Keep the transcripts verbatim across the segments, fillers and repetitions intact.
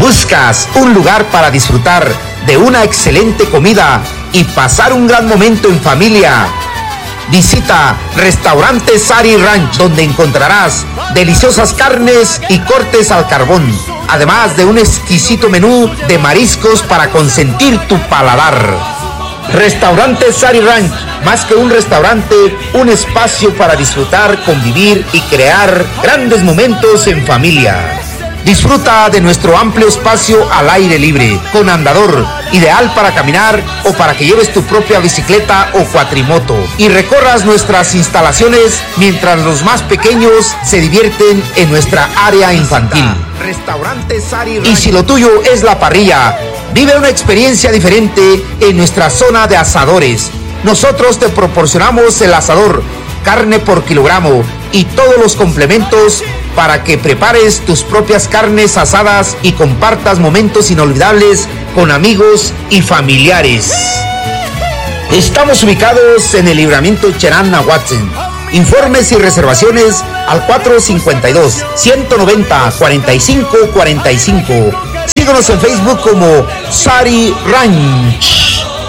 ¿Buscas un lugar para disfrutar de una excelente comida y pasar un gran momento en familia? Visita Restaurante Sari Ranch, donde encontrarás deliciosas carnes y cortes al carbón, además de un exquisito menú de mariscos para consentir tu paladar. Restaurante Sari Ranch, más que un restaurante, un espacio para disfrutar, convivir y crear grandes momentos en familia. Disfruta de nuestro amplio espacio al aire libre, con andador, ideal para caminar o para que lleves tu propia bicicleta o cuatrimoto y recorras nuestras instalaciones mientras los más pequeños se divierten en nuestra área infantil. Restaurante Sari Ranch. Y si lo tuyo es la parrilla, vive una experiencia diferente en nuestra zona de asadores. Nosotros te proporcionamos el asador, carne por kilogramo y todos los complementos para que prepares tus propias carnes asadas y compartas momentos inolvidables con amigos y familiares. Estamos ubicados en el Libramiento Cherán Nahuatzin. Informes y reservaciones al cuatro cinco dos, uno nueve cero, cuatro cinco cuatro cinco. Síguenos en Facebook como Sari Ranch.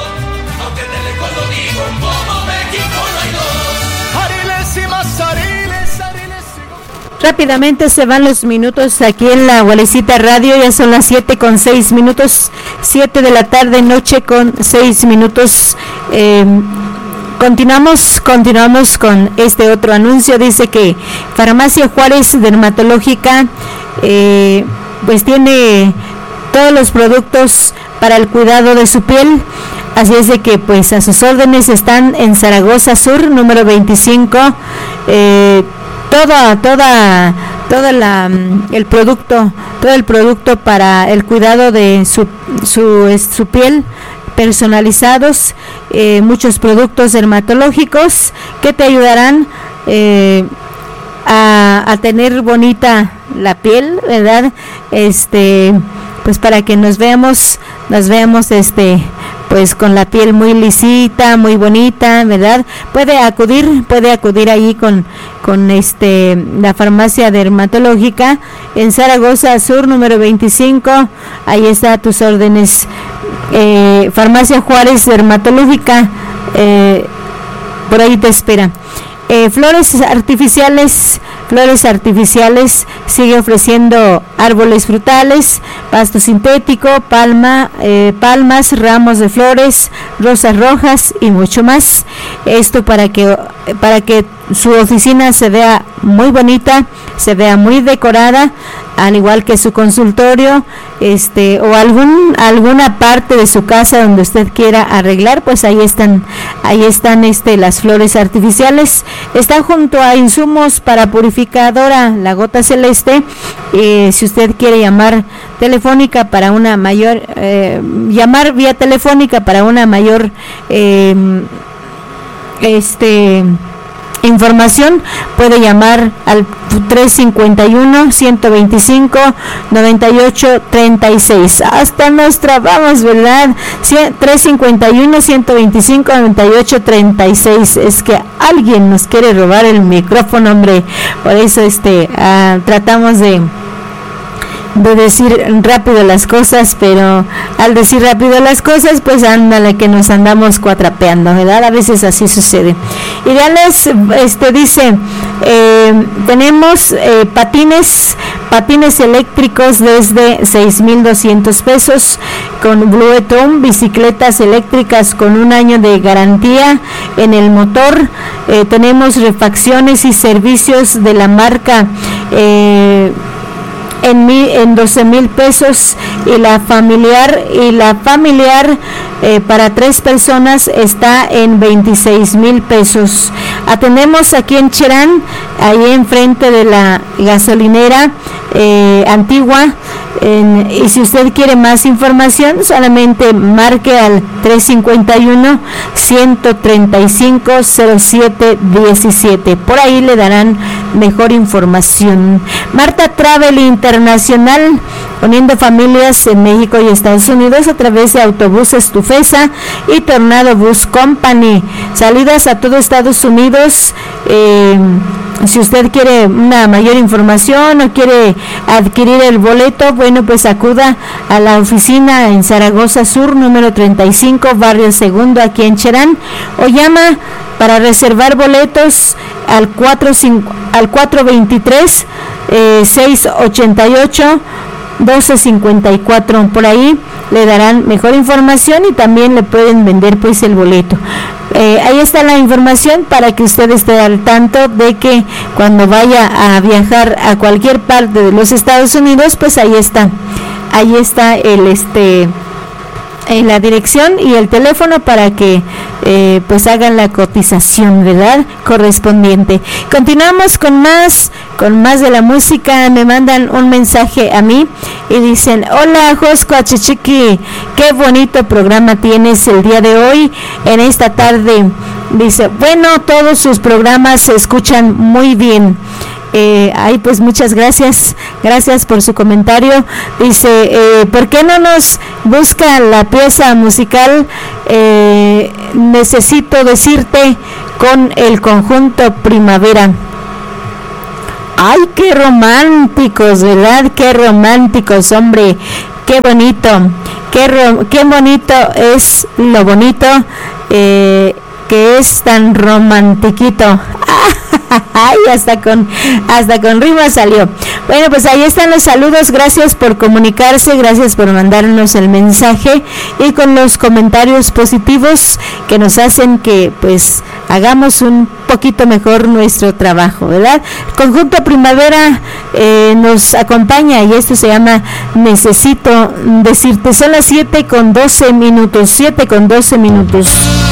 Rápidamente se van los minutos aquí en la Gualecita Radio, ya son las siete con seis minutos, siete de la tarde, noche con seis minutos. Eh, continuamos, continuamos con este otro anuncio. Dice que Farmacia Juárez Dermatológica eh, pues tiene todos los productos para el cuidado de su piel. Así es de que pues a sus órdenes están en Zaragoza Sur, número veinticinco. Eh, toda toda toda la el producto todo el producto para el cuidado de su su, su piel, personalizados, eh, muchos productos dermatológicos que te ayudarán eh, a, a tener bonita la piel, ¿verdad? Este pues para que nos veamos nos veamos este pues con la piel muy lisita, muy bonita, ¿verdad? Puede acudir, puede acudir ahí con, con este la farmacia dermatológica en Zaragoza Sur, número veinticinco. Ahí está a tus órdenes. Eh, Farmacia Juárez Dermatológica, eh, por ahí te espera. Eh, flores artificiales, flores artificiales sigue ofreciendo árboles frutales, pasto sintético, palma, eh, palmas, ramos de flores, rosas rojas y mucho más. Esto para que para que su oficina se vea muy bonita, se vea muy decorada, al igual que su consultorio, este o algún alguna parte de su casa donde usted quiera arreglar, pues ahí están, ahí están este las flores artificiales. Está junto a Insumos para Purificadora La Gota Celeste. Eh, si usted quiere llamar telefónica para una mayor eh, llamar vía telefónica para una mayor eh, este información, puede llamar al tres cinco uno, uno dos cinco, nueve ocho tres seis. Hasta nos trabamos, ¿verdad? tres cinco uno, uno dos cinco, nueve ocho tres seis. Es que alguien nos quiere robar el micrófono, hombre. Por eso este uh, tratamos de de decir rápido las cosas, pero al decir rápido las cosas, pues ándale que nos andamos cuatrapeando, ¿verdad? A veces así sucede. Ideales, este dice, eh, tenemos eh, patines, patines eléctricos desde seis mil doscientos pesos con Bluetooth, bicicletas eléctricas con un año de garantía en el motor. Eh, tenemos refacciones y servicios de la marca eh, en mi, en doce mil pesos, y la familiar y la familiar eh, para tres personas está en veintiséis mil pesos. Atendemos aquí en Cherán, ahí enfrente de la gasolinera eh, antigua. En, y si usted quiere más información, solamente marque al tres cinco uno, uno tres cinco, cero siete uno siete. Por ahí le darán mejor información. Marta Travel Internacional, uniendo familias en México y Estados Unidos a través de autobuses Tufesa y Tornado Bus Company. Salidas a todo Estados Unidos. Eh, Si usted quiere una mayor información o quiere adquirir el boleto, bueno, pues acuda a la oficina en Zaragoza Sur, número treinta y cinco, barrio Segundo, aquí en Cherán, o llama para reservar boletos al cuatro al cuatro veintitrés, seiscientos ochenta y ocho, doce cincuenta y cuatro. Por ahí le darán mejor información y también le pueden vender pues el boleto. Eh, ahí está la información para que usted esté al tanto de que cuando vaya a viajar a cualquier parte de los Estados Unidos, pues ahí está, ahí está el este en la dirección y el teléfono para que eh, pues hagan la cotización, ¿verdad?, correspondiente. Continuamos con más, con más de la música. Me mandan un mensaje a mí y dicen: hola Josco Achichiqui, qué bonito programa tienes el día de hoy, en esta tarde. Dice, bueno, todos sus programas se escuchan muy bien. Eh, ay, pues muchas gracias, gracias por su comentario. Dice, eh, ¿por qué no nos busca la pieza musical? Eh, necesito decirte, con el conjunto Primavera. Ay, qué románticos, ¿verdad? Qué románticos, hombre, qué bonito, qué, ro- qué bonito es lo bonito, eh, que es tan romantiquito. Ay, hasta con hasta con rima salió. Bueno, pues ahí están los saludos. Gracias por comunicarse, gracias por mandarnos el mensaje y con los comentarios positivos que nos hacen que pues hagamos un poquito mejor nuestro trabajo, ¿verdad? Conjunto Primavera eh, nos acompaña y esto se llama Necesito Decirte. Son las siete con doce minutos, siete con doce minutos.